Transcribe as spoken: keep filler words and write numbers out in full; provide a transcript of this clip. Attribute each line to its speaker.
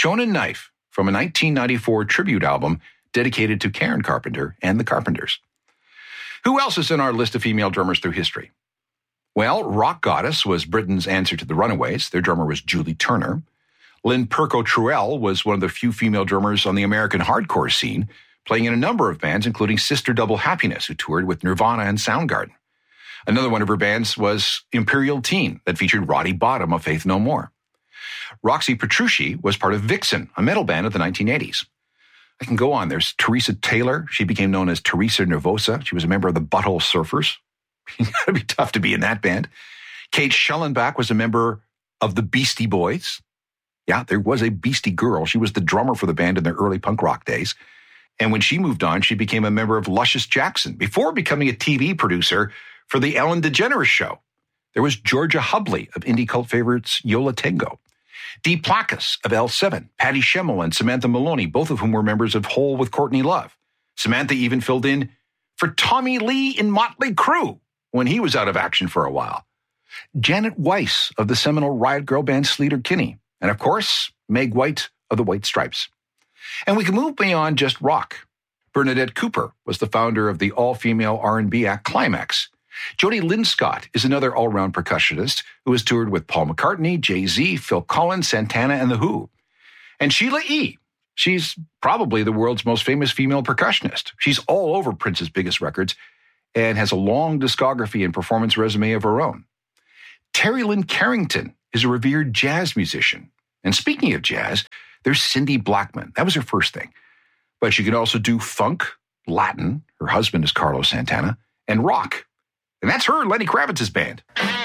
Speaker 1: Shonen Knife from a nineteen ninety-four tribute album dedicated to Karen Carpenter and the Carpenters. Who else is in our list of female drummers through history? Well, Rock Goddess was Britain's answer to the Runaways. Their drummer was Julie Turner. Lynn Perko-Truell was one of the few female drummers on the American hardcore scene, playing in a number of bands, including Sister Double Happiness, who toured with Nirvana and Soundgarden. Another one of her bands was Imperial Teen, that featured Roddy Bottum of Faith No More. Roxy Petrucci was part of Vixen, a metal band of the nineteen eighties. I can go on. There's Teresa Taylor. She became known as Teresa Nervosa. She was a member of the Butthole Surfers. It's got to be tough to be in that band. Kate Schellenbach was a member of the Beastie Boys. Yeah, there was a Beastie Girl. She was the drummer for the band in their early punk rock days. And when she moved on, she became a member of Luscious Jackson before becoming a T V producer for the Ellen DeGeneres Show. There was Georgia Hubley of indie cult favorites Yo La Tengo. Dee Plakis of L seven, Patty Schemmel and Samantha Maloney, both of whom were members of Hole with Courtney Love. Samantha even filled in for Tommy Lee in Motley Crue when he was out of action for a while. Janet Weiss of the seminal Riot Girl band Sleater-Kinney. And of course, Meg White of the White Stripes. And we can move beyond just rock. Bernadette Cooper was the founder of the all-female R and B act Climax. Jody Lynn Scott is another all-round percussionist who has toured with Paul McCartney, Jay-Z, Phil Collins, Santana, and The Who. And Sheila E. She's probably the world's most famous female percussionist. She's all over Prince's biggest records and has a long discography and performance resume of her own. Terry Lynn Carrington is a revered jazz musician. And speaking of jazz, there's Cindy Blackman. That was her first thing. But she can also do funk, Latin, her husband is Carlos Santana, and rock. And that's her, Lenny Kravitz's band.